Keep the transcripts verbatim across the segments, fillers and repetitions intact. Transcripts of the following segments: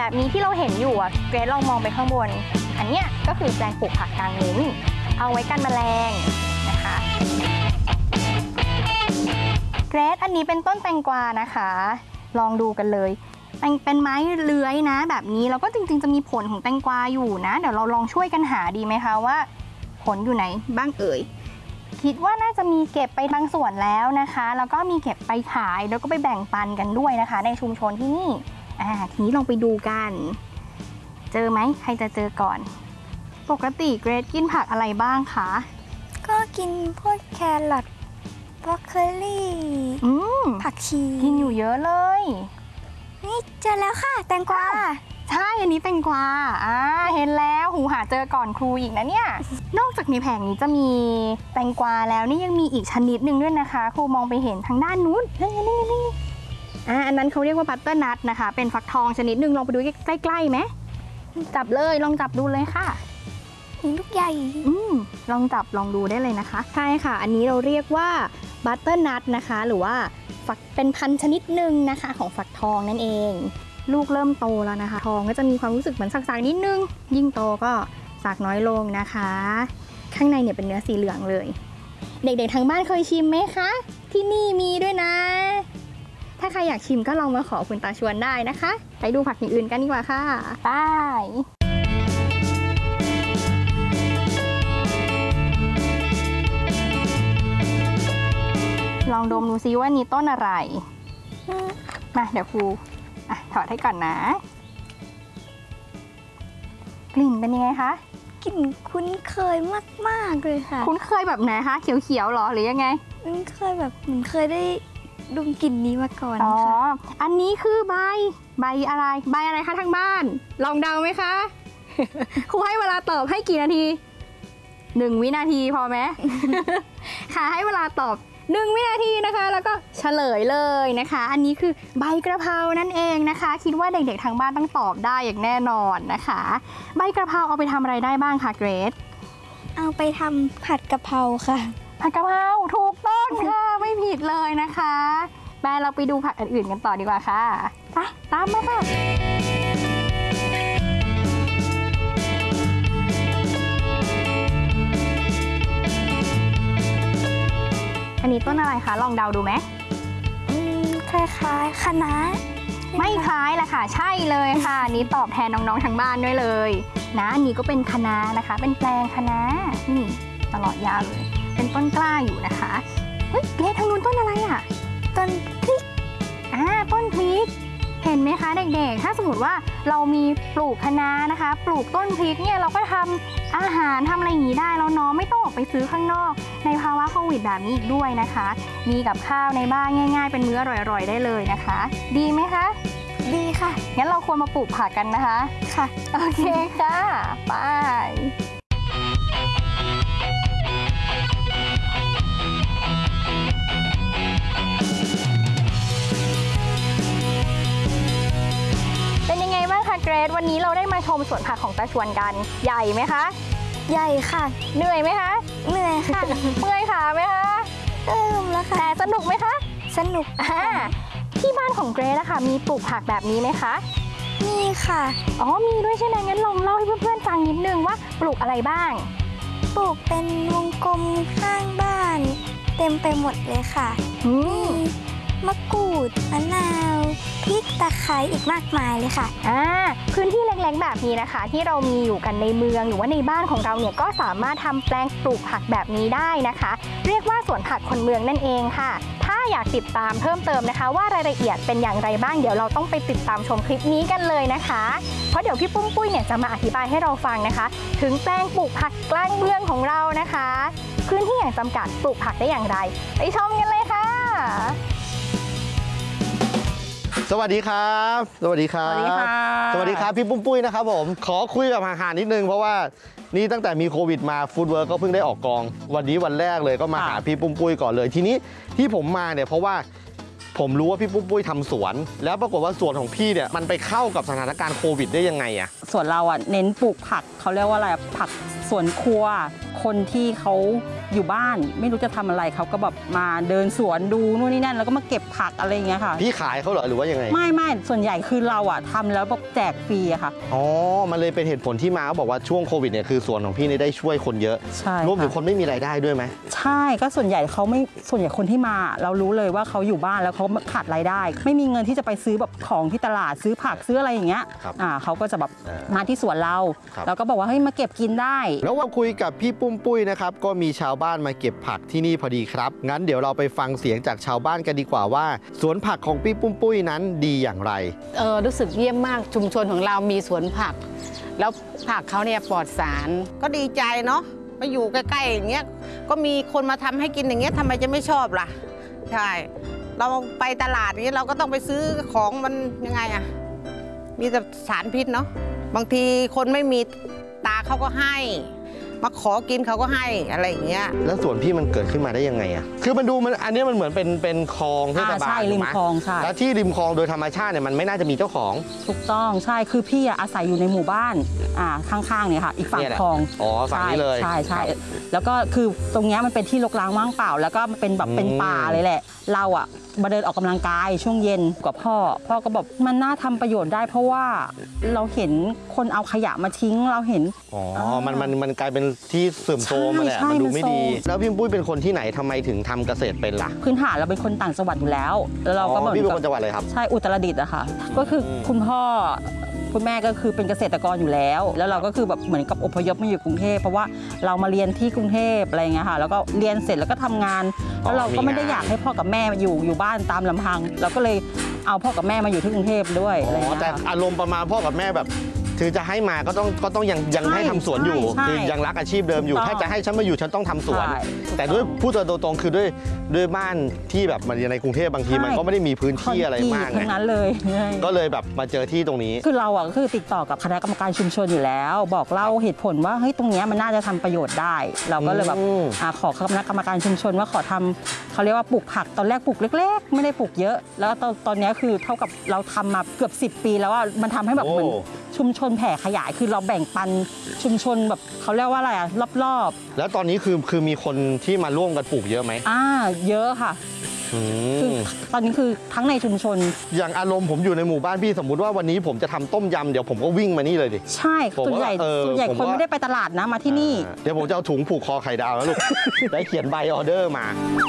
แบบนี้ที่เราเห็นอยู่อ่ะเกรซลองมองไปข้างบนอันเนี้ยก็คือแปลงปลูกผักกางมุ้งเอาไว้กันแมลงนะคะเกรซอันนี้เป็นต้นแตงกวานะคะลองดูกันเลยเป็นไม้เลื้อยนะแบบนี้แล้วก็จริงๆจะมีผลของแตงกวาอยู่นะเดี๋ยวเราลองช่วยกันหาดีไหมคะว่าผลอยู่ไหนบ้างเอ่ยคิดว่าน่าจะมีเก็บไปบางส่วนแล้วนะคะแล้วก็มีเก็บไปขายแล้วก็ไปแบ่งปันกันด้วยนะคะในชุมชนที่นี่อ่าทีนี้ลองไปดูกันเจอไหมใครจะเจอก่อนปกติเกรซกินผักอะไรบ้างคะก็กินพวกแครอทบรอกโคลีผักชีกินอยู่เยอะเลยนี่เจอแล้วค่ะแตงกวาใช่อันนี้แตงกวาอ่าเห็นแล้วหูหาเจอก่อนครูอีกนะเนี่ยนอกจากในแผงนี้จะมีแตงกวาแล้วนี่ยังมีอีกชนิดหนึ่งด้วยนะคะครูมองไปเห็นทางด้านนู้นนี่นี่นี่อ่าอันนั้นเขาเรียกว่าบัตเตอร์นัทนะคะเป็นฟักทองชนิดหนึ่งลองไปดูใกล้ๆไหมจับเลยลองจับดูเลยค่ะลูกใหญ่อืมลองจับลองดูได้เลยนะคะใช่ค่ะอันนี้เราเรียกว่าบัตเตอร์นัทนะคะหรือว่าฝักเป็นพันธุ์ชนิดหนึ่งนะคะของฝักทองนั่นเองลูกเริ่มโตแล้วนะคะทองก็จะมีความรู้สึกเหมือนสักๆนิดนึงยิ่งโตก็สักน้อยลงนะคะข้างในเนี่ยเป็นเนื้อสีเหลืองเลยเด็กๆทางบ้านเคยชิมไหมคะที่นี่มีด้วยนะถ้าใครอยากชิมก็ลองมาขอคุณตาชวนได้นะคะไปดูผักอย่างอื่นกันดีกว่าค่ะไปลองดมดูซิว่านี่ต้นอะไรมาเดี๋ยวครูอ่ะถอดให้ก่อนนะกลิ่นเป็นยังไงคะกลิ่นคุ้นเคยมากๆเลยค่ะคุ้นเคยแบบไหนคะเขียวๆหรอหรือยังไงคุ้นเคยแบบเหมือนเคยได้ดมกลิ่นนี้มาก่อนอ๋ออันนี้คือใบใบอะไรใบอะไรคะทางบ้านลองเดาไหมคะครูให้เวลาตอบให้กี่นาทีหนึ่งวินาทีพอไหม ค่ะให้เวลาตอบหนึ่งวินาทีนะคะแล้วก็เฉลยเลยนะคะอันนี้คือใบกระเพรานั่นเองนะคะคิดว่าเด็กๆทางบ้านต้องตอบได้อย่างแน่นอนนะคะใบกระเพราเอาไปทำอะไรได้บ้างคะเกรซเอาไปทำผัดกะเพราค่ะผัดกะเพราถูกต้องค่ะไม่ผิดเลยนะคะไปเราไปดูผักอื่นๆกันต่อดีกว่าค่ะไปตามมาค่ะอันนี้ต้นอะไรคะลองเดาดูไหมอืมคล้ายๆคะน้าไม่คล้ายแหละค่ะใช่เลยค่ะนี้ตอบแทนน้องๆทางบ้านด้วยเลยนะอันนี้ก็เป็นคะน้านะคะเป็นแปลงคะน้านี่ตลอดยาวเลยเป็นต้นกล้าอยู่นะคะเฮ้ยเกรซทางนู้นต้นอะไรอ่ะต้นพริกอ่าต้นพริกเห็นไหมคะเด็กๆถ้าสมมติว่าเรามีปลูกคะน้านะคะปลูกต้นพริกเนี่ยเราก็ทำอาหารทำอะไรอย่างนี้ได้แล้วเนาะไม่ต้องออกไปซื้อข้างนอกในภาวะโควิดแบบนี้อีกด้วยนะคะมีกับข้าวในบ้านง่ายๆเป็นมื้ออร่อยๆได้เลยนะคะดีไหมคะดีค่ะงั้นเราควรมาปลูกผักกันนะคะค่ะโอเคค่ะไปเกรซวันนี้เราได้มาชมสวนผักของตาชวนกันใหญ่ไหมคะใหญ่ค่ะเหนื่อยไหมคะเหนื่อยค่ะเมื่อยขาไหมคะเริ่มแล้วค่ะแต่สนุกไหมคะสนุกอ่าที่บ้านของเกรซนะคะมีปลูกผักแบบนี้ไหมคะมีค่ะอ๋อมีด้วยใช่ไหมงั้นลองเล่าให้เพื่อนๆฟังนิดนึงว่าปลูกอะไรบ้างปลูกเป็นวงกลมข้างบ้านเต็มไปหมดเลยค่ะมีมะกรูดมะนาวพริกตะไคร้อีกมากมายเลยค่ะอ่าพื้นที่เล็กๆแบบนี้นะคะที่เรามีอยู่กันในเมืองหรือว่าในบ้านของเราเนี่ยก็สามารถทำแปลงปลูกผักแบบนี้ได้นะคะเรียกว่าสวนผักคนเมืองนั่นเองค่ะถ้าอยากติดตามเพิ่มเติมนะคะว่ารายละเอียดเป็นอย่างไรบ้างเดี๋ยวเราต้องไปติดตามชมคลิปนี้กันเลยนะคะเพราะเดี๋ยวพี่ปุ้มปุ้ยเนี่ยจะมาอธิบายให้เราฟังนะคะถึงแปลงปลูกผักกลางเมืองของเรานะคะพื้นที่อย่างจำกัดปลูกผักได้อย่างไรไปชมกันเลยค่ะสวัสดีครับสวัสดีครับสวัสดีครับสวัสดีครับพี่ปุ้มปุ้ยนะครับผมขอคุยแบบห่างๆนิดนึงเพราะว่านี่ตั้งแต่มีโควิดมาฟู้ดเวิร์กก็เพิ่งได้ออกกองวันนี้วันแรกเลยก็มาหาพี่ปุ้มปุ้ยก่อนเลยทีนี้ที่ผมมาเนี่ยเพราะว่าผมรู้ว่าพี่ปุ้มปุ้ยทำสวนแล้วปรากฏว่าสวนของพี่เนี่ยมันไปเข้ากับสถานการณ์โควิดได้ยังไงอะส่วนเราอ่ะเน้นปลูกผักเขาเรียกว่าอะไรผักสวนครัว คนที่เขาอยู่บ้านไม่รู้จะทำอะไรเขาก็แบบมาเดินสวนดูนู่นนี่นั่นแล้วก็มาเก็บผักอะไรอย่างเงี้ยค่ะพี่ขายเขาเหรอหรือว่ายังไงไม่ไม่ส่วนใหญ่คือเราอ่ะทำแล้วแบบแจกฟรีอะค่ะอ๋อมันเลยเป็นเหตุผลที่มาเขาบอกว่าช่วงโควิดเนี่ยคือสวนของพี่เนี่ยได้ช่วยคนเยอะใช่รวมถึงค่ะคนไม่มีรายได้ด้วยไหมใช่ก็ส่วนใหญ่เขาไม่ส่วนใหญ่คนที่มา เรารู้เลยว่าเขาอยู่บ้านแล้วเขาขาดรายได้ ไม่มีเงินที่จะไปซื้อแบบของที่ตลาดซื้อผักซื้ออะไรอย่างเงี้ยครับอ่าเขาก็จะแบบอ่ามมาที่สวนเราครับแล้วก็บอกว่าเฮ้ยมาเก็บกินได้แล้วว่าคุยกับพี่ปุ้มปุ้ยนะครับก็มีชาวบ้านมาเก็บผักที่นี่พอดีครับงั้นเดี๋ยวเราไปฟังเสียงจากชาวบ้านกันดีกว่าว่า สวนผักของพี่ปุ้มปุ้ยนั้นดีอย่างไรเออรู้สึกเยี่ยมมากชุมชนของเรามีสวนผัก แล้วผักเขาเนี่ยปลอดสารก็ดีใจเนาะมาอยู่ใกล้ๆอย่างเงี้ยก็มีคนมาทำให้กินอย่างเงี้ยทำไมจะไม่ชอบล่ะใช่เราไปตลาดอย่างเงี้ยเราก็ต้องไปซื้อของมันยังไงอะมีแต่สารพิษเนาะบางทีคนไม่มีตาเขาก็ให้ มาขอกินเขาก็ให้อะไรอย่างเงี้ยแล้วสวนพี่มันเกิดขึ้นมาได้ยังไงอะคือมันดูมันอันนี้มันเหมือนเป็นเป็นคลองเทศบาลอ่าใช่ริมถูกไหคลองใช่แล้วที่ริมคลองโดยธรรมชาติเนี่ยมันไม่น่าจะมีเจ้าของถูกต้องใช่คือพี่อะอาศัยอยู่ในหมู่บ้านอ่าข้างๆเนี่ยค่ะอีกฝั่งเนี่ยแหละคลองอ๋อฝั่งนี้เลยใช่ใช่ใช่แล้วก็คือตรงเนี้ยมันเป็นที่รกร้างว่างเปล่า แล้วก็เป็นแบบอืมเป็นป่าเลยแหละ เราอะมาเดินออกกำลังกายช่วงเย็นกับพ่อ พ่อก็บอกมันน่าทำประโยชน์ได้ เพราะว่าเราเห็นคนเอาขยะมาทิ้งเราเห็นอ๋อมันมันมันกลายเป็นที่เสื่อมโทรมมาแหละใช่มันดูมันไม่โทรมดี แล้วพี่ปุ้ยเป็นคนที่ไหนทำไมถึงทำเกษตรเป็นล่ะพื้นฐานเราเป็นคนต่างจังหวัดอยู่แล้ว แล้วเราก็อ๋เหมืออนพี่เป็นกัคนจังหวัดอะไรครับใช่อุตรดิตถ์อะค่ะ ก็คืออมคุณพ่อคุณแม่ก็คือเป็นเกษตรกรอยู่แล้ว แล้วเราก็คือแบบเหมือนกับอพยพมาอยู่กรุงเทพเพราะว่าเรามาเรียนที่กรุงเทพอะไรเงี้ยค่ะแล้วก็เรียนเสร็จแล้วก็ทำงาน แล้วเราก็ไม่ได้อยากให้พ่อกับแม่อยู่อยู่บ้านตามลำพัง เราก็เลยเอาพ่อกับแม่มาอยู่ที่กรุงเทพด้วยอะไรอ๋อเงี้ยแต่ค่ะอารมณ์ประมาณพ่อกับแม่แบบคือจะให้มาก็ต้องก็ต้องยังยังใช่ให้ทำสวนอยู่ใช่คือยังรักอาชีพเดิมอยู่ถูกต้องถ้าจะให้ฉันมาอยู่ฉันต้องทำสวนใช่ถูกแต่ด้วยต้องพูดตรงๆคือด้วยด้วยบ้านที่แบบมันในกรุงเทพบางทีใช่มันก็ไม่ได้มีพื้นที่อะไรมากคอนกรีตทั้ไงงนั้นเลยใช่ก็เลยแบบมาเจอที่ตรงนี้คือเราอ่ะก็คือติดต่อกับคณะกรรมการชุมชนอยู่แล้ว บอกเล่าเหตุผลว่าเฮ้ยตรงเนี้ยมันน่าจะทำประโยชน์ได้ เราก็เลยแบบอืมอ่าขอคณะกรรมการชุมชนว่าขอทำเขาเรียกว่าปลูกผักตอนแรกปลูกเล็ก ๆ ไม่ได้ปลูกเยอะ แล้วตอนตอนเนี้ยคือเท่ากับเราทำมาเกือบสิบปีแล้วอ่ะมันทำให้แบบเหมือนชุมชนแผ่ขยายคือเราแบ่งปันชุมชนแบบเขาเรียกว่าอะไรอ่ะรอบแล้วตอนนี้คือคือมีคนที่มาร่วมกันปลูกเยอะไหมๆอ่าเยอะค่ะอืคือมตอนนี้คือทั้งในชุมชนอย่างอารมณ์ผมอยู่ในหมู่บ้านพี่สมมุติว่าวันนี้ผมจะทำต้มยำเดี๋ยวผมก็วิ่งมานี่เลยดิใช่ผมว่าส่วนใหญ่เออส่วนใหญ่ผมคนว่าไม่ได้ไปตลาดนะมาที่นี่อ่าเดี๋ยวผมจะเอาถุงผูกคอไข่ดาวแล้วลูก ได้เขียนใบออเดอร์มา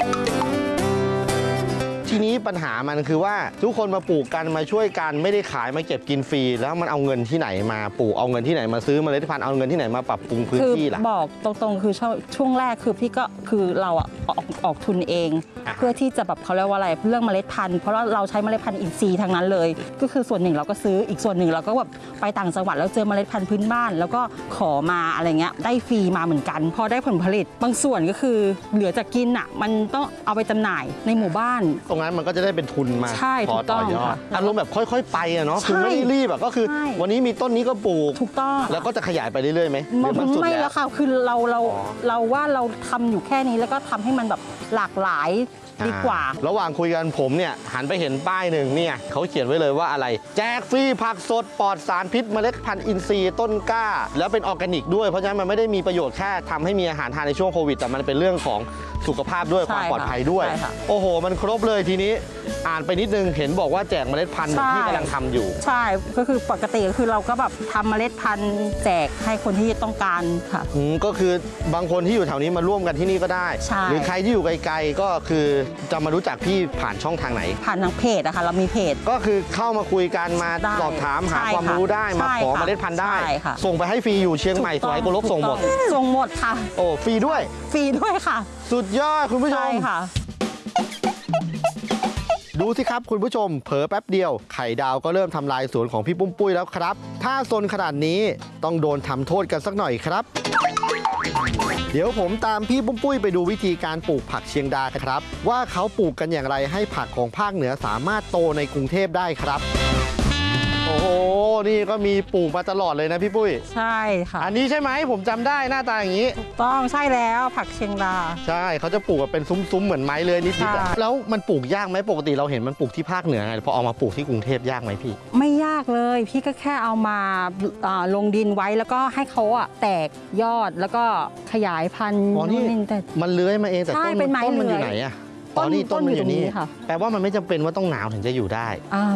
ทีนี้ปัญหามันคือว่าทุกคนมาปลูกกันมาช่วยกันไม่ได้ขายมาเก็บกินฟรีแล้วมันเอาเงินที่ไหนมาปลูกเอาเงินที่ไหนมาซื้อเมล็ดพันธุ์เอาเงินที่ไหนมาปรับปรุงพื้นคือที่ล่ะบอกตรงๆ คือช่วงช่วงแรกคือพี่ก็คือเราอะออกออกทุนเองอ่าเพื่อที่จะแบบเขาเรียกว่าอะไรเรื่องเมล็ดพันธุ์เพราะว่าเราใช้เมล็ดพันธุ์อินทรีย์ทั้งนั้นเลย ก็คือส่วนหนึ่งเราก็ซื้ออีกส่วนหนึ่งเราก็แบบไปต่างจังหวัดแล้วเจอเมล็ดพันธุ์พื้นบ้าน แล้วก็ขอมาอะไรเงี้ยได้ฟรีมาเหมือนกัน พอได้ผลผลิต บางส่วนก็คือเหลือจากกินอะมันต้องเอาไปจำหน่ายในหมู่บ้านตรงนั้นมันก็จะได้เป็นทุนมาใช่พอถูกต้ต่ออง ยอดค่ะอารมณ์แบบค่อยๆ ไปอะเนาะใช่คือไม่ได้รีบอะก็คือใช่วันนี้มีต้นนี้ก็ปลูกถูกต้องแล้วก็จะขยายไปเรื่อยๆไหมหรือมันสุดไม่แล้แล้ว วค่ะคือเราเราอ๋อเราว่าเราทำอยู่แค่นี้แล้วก็ทำให้มันแบบหลากหลายดีกว่าอ่ระหว่างคุยกันผมเนี่ยหันไปเห็นป้ายหนึ่งเนี่ยเขาเขียนไว้เลยว่าอะไร แจกฟรีผักสดปลอดสารพิษเมล็ดพันธุ์อินทรีย์ต้นกล้า แล้วเป็นออร์แกนิกด้วยเพราะฉะนั้นมันไม่ได้มีประโยชน์แค่ทำให้มีอาหารทานในช่วงโควิดแต่มันเป็นเรื่องของสุขภาพด้วยใช่ความปลอดภัยด้วยใช่ค่ะโอ้โห มันครบเลยทีนี้อ่านไปนิดนึงเห็นบอกว่าแจกเมล็ดพันธุ์ใช่ที่กำลังทำอยู่ใช่ก็คือปกติก็คือเราก็แบบทำเมล็ดพันธุ์แจกให้คนที่ต้องการค่ะอืมก็คือบางคนที่อยู่แถวนี้มาร่วมกันที่นี่ก็ได้ใช่หรือใครที่อยู่ไกลๆก็คือจะมารู้จักพี่ผ่านช่องทางไหนผ่านทางเพจนะคะเรามีเพจก็คือเข้ามาคุยกันมาได้สอบถามหาใช่ความค่ะรู้ได้มาใช่ขอค่ะเมล็ดพันธุ์ได้ใช่ค่ะส่งไปให้ฟรีอยู่เชียงใหม่สวยโกลกส่งหมดถูกต้องส่งหมดค่ะโอ้ฟรีด้วยฟรีด้วยค่ะสุดยอดคุณผู้ชใช่มค่ะดูสิครับคุณผู้ชมเผลอแป๊บเดียวไข่ดาวก็เริ่มทำลายสวนของพี่ปุ้มปุ้ยแล้วครับ ถ้าซนขนาดนี้ต้องโดนทำโทษกันสักหน่อยครับ เดี๋ยวผมตามพี่ปุ้มปุ้ยไปดูวิธีการปลูกผักเชียงดาครับ ว่าเขาปลูกกันอย่างไรให้ผักของภาคเหนือสามารถโตในกรุงเทพได้ครับ โอ้โหนี่ก็มีปลูกมาตลอดเลยนะพี่ปุ้ยใช่ค่ะอันนี้ใช่ไหมผมจำได้หน้าตาอย่างนี้ต้องใช่แล้วผักเชียงดาใช่เขาจะปลูกแบบเป็นซุ้มๆเหมือนไม้เลยนิดๆอะใช่แล้วมันปลูกยากไหมปกติเราเห็นมันปลูกที่ภาคเหนือไงพอเอามาปลูกที่กรุงเทพยากไหมพี่ไม่ยากเลย พี่ก็แค่เอามาอ่าลงดินไว้แล้วก็ให้เขาอะแตกยอดแล้วก็ขยายพันธุ์อ๋อนี่นู่นแต่มันเลื้อยมาเองแต่ใช่ต้นเป็นไม้ต้นมันอยู่เลื้อยไหนอะอ๋อนี่ต้ต้นนมันอยู่นี่ต้นอยู่ตรงนี้ค่ะแปลว่ามันไม่จำเป็นว่าต้องหนาวถึงจะอยู่ได้อ่า